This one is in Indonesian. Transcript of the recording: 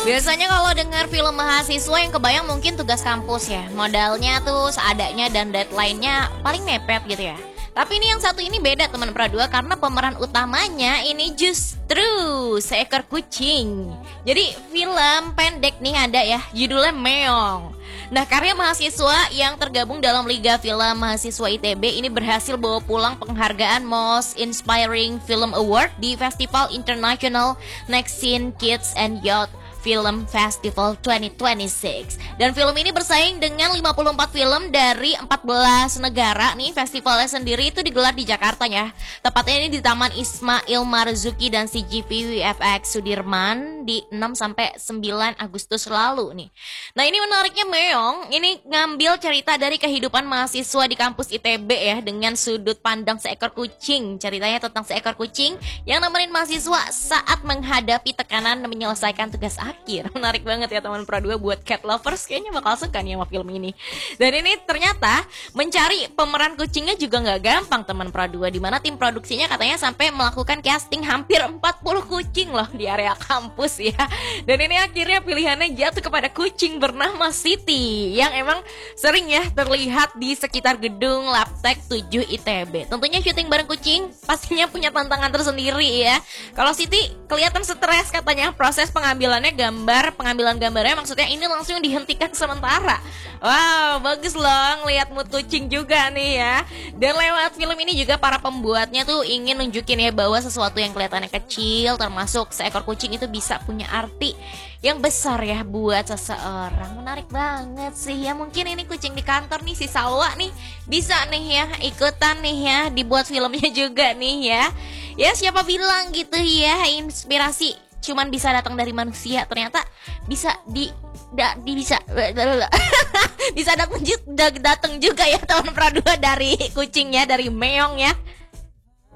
Biasanya kalau dengar film mahasiswa yang kebayang mungkin tugas kampus ya. Modalnya tuh seadanya dan deadline-nya paling mepet gitu ya. Tapi ini yang satu ini beda teman Pradua karena pemeran utamanya ini justru seekor kucing. Jadi film pendek nih ada ya, judulnya Meong. Nah, karya mahasiswa yang tergabung dalam Liga Film Mahasiswa ITB ini berhasil bawa pulang penghargaan Most Inspiring Film Award di Festival International Next Scene Kids and Youth Film Festival 2026. Dan film ini bersaing dengan 54 film dari 14 negara nih. Festivalnya sendiri itu digelar di Jakarta ya. Tepatnya ini di Taman Ismail Marzuki dan CGV WFX Sudirman di 6 sampai 9 Agustus lalu nih. Nah, ini menariknya Meong ini ngambil cerita dari kehidupan mahasiswa di kampus ITB ya dengan sudut pandang seekor kucing. Ceritanya tentang seekor kucing yang nemenin mahasiswa saat menghadapi tekanan dan menyelesaikan tugas akhir. Menarik banget ya teman Pradua, buat cat lovers kayaknya bakal suka nih sama film ini. Dan ini ternyata mencari pemeran kucingnya juga nggak gampang teman Pradua, dimana tim produksinya katanya sampai melakukan casting hampir 40 kucing loh di area kampus ya. Dan ini akhirnya pilihannya jatuh kepada kucing bernama Siti yang emang sering ya terlihat di sekitar gedung Labtek 7 ITB. Tentunya syuting bareng kucing pastinya punya tantangan tersendiri ya. Kalau Siti kelihatan stres katanya, proses pengambilan gambarnya maksudnya ini langsung dihentikan sementara. Wow, bagus loh ngeliat mood kucing juga nih ya. Dan lewat film ini juga para pembuatnya tuh ingin nunjukin ya bahwa sesuatu yang kelihatannya kecil, termasuk seekor kucing, itu bisa punya arti yang besar ya buat seseorang. Menarik banget sih ya. Mungkin ini kucing di kantor nih, si Salwa nih, bisa nih ya ikutan nih ya dibuat filmnya juga nih ya. Ya siapa bilang gitu ya, inspirasi cuman bisa datang dari manusia, ternyata bisa bisa bisa datang juga ya teman Pradua dari kucingnya, dari Meong ya.